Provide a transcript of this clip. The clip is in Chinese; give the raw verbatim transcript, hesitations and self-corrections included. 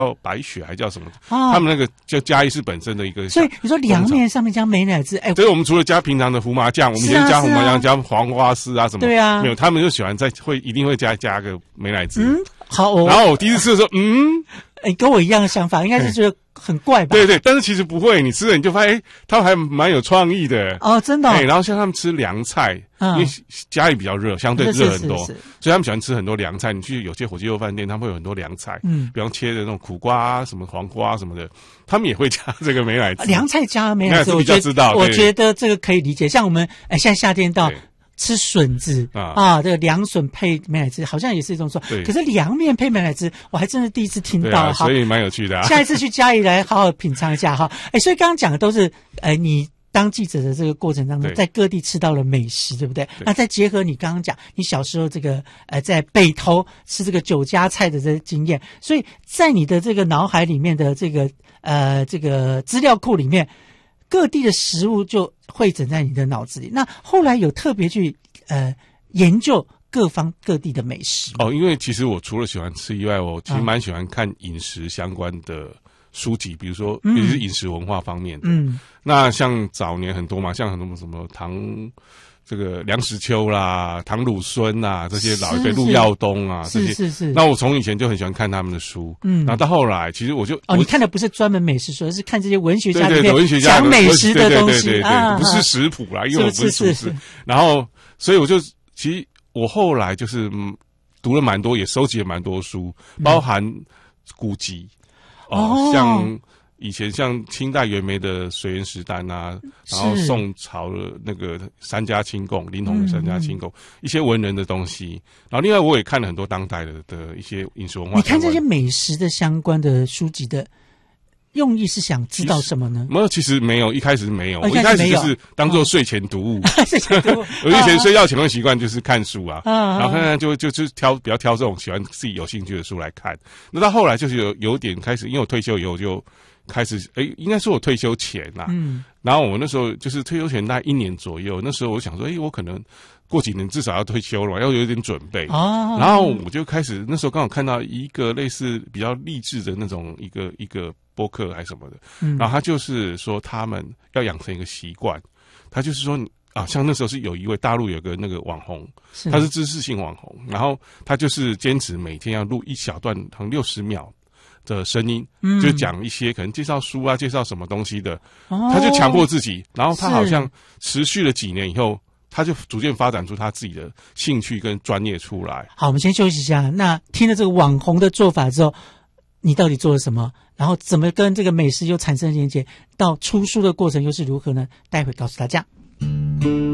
白雪还叫什么？ 哦、 他们那个就嘉义市本身的一个。 所以你说凉面上面加美乃滋，哎， 所以我们除了加平常的胡麻酱，我们以前加胡麻酱、啊、加黄瓜丝啊什么， 对啊， 没有，他们就喜欢在会一定会加加个美乃滋。 嗯，好、哦。 然后我第一次吃的时候，嗯， 哎，跟我一样的想法，应该是觉得很怪吧？ 对对，但是其实不会，你吃了你就发现，哎，他还蛮有创意的哦，真的、哦。 哎，然后像他们吃凉菜。因为家里比较热，相对热很多， 是是是是， 所以他们喜欢吃很多凉菜。你去有些火鸡肉饭店，他们会有很多凉菜，嗯，比方切的那种苦瓜啊、什么黄瓜什么的，他们也会加这个美乃滋。 凉菜加美乃滋， 我觉得知道， 我觉得这个可以理解。像我们哎，现在夏天到吃笋子啊，啊，这个凉笋配美乃滋，好像也是一种说。可是凉面配美乃滋，我还真是第一次听到， 啊、所以蛮有趣的、啊。 下一次去嘉义来好好品尝一下哈。哎，所以刚刚讲的都是哎你。当记者的这个过程当中，在各地吃到了美食，对不对？对，那再结合你刚刚讲，你小时候这个呃，在北投吃这个酒家菜的这个经验，所以在你的这个脑海里面的这个呃这个资料库里面，各地的食物就汇整在你的脑子里。那后来有特别去呃研究各方各地的美食哦，因为其实我除了喜欢吃以外，我其实蛮喜欢看饮食相关的书籍，比如说，尤其是饮食文化方面的。嗯，那像早年很多嘛，像很多什么唐这个梁实秋啦、唐鲁孙啊这些老一辈，陆耀东啊这些， 是是是。 那我从以前就很喜欢看他们的书，嗯，然后到后来，其实我就哦，你看的不是专门美食书，而是看这些文学家对对文学家讲美食的东西， 对对对对， 啊、 不是食谱啦，因为我不是厨师。 是是是然后，所以我就其实我后来就是嗯读了蛮多，也收集了蛮多书，包含古籍。哦，像以前像清代袁枚的《随园食单》啊，然后宋朝的那个三家清供，林统的三家清供，嗯、一些文人的东西。然后另外我也看了很多当代的的一些饮食文化。 你看这些美食的相关的书籍的用意是想知道什么呢？ 没有，其实没有，一开始没有， 哦、 我一开始就是当做睡前读物。 睡前读物， 我以前睡觉前的习惯就是看书啊， 啊然后看看就就就挑比较挑这种喜欢自己有兴趣的书来看。那到后来就是有有点开始，因为我退休以后就开始，哎，应该说我退休前啦，嗯，然后我那时候就是退休前大概一年左右，那时候我想说，哎，我可能过几年至少要退休了嘛，要有点准备。哦，然后我就开始那时候刚好看到一个类似比较励志的那种一个一个播客还是什么的，嗯，然后他就是说他们要养成一个习惯，他就是说啊，像那时候是有一位大陆有个那个网红，他是知识性网红，然后他就是坚持每天要录一小段，可能六十秒的声音，嗯，就讲一些可能介绍书啊、介绍什么东西的，哦，他就强迫自己，然后他好像持续了几年以后，他就逐渐发展出他自己的兴趣跟专业出来。 好，我们先休息一下。那听了这个网红的做法之后，你到底做了什么？然后怎么跟这个美食又产生连接？到出书的过程又是如何呢？待会告诉大家。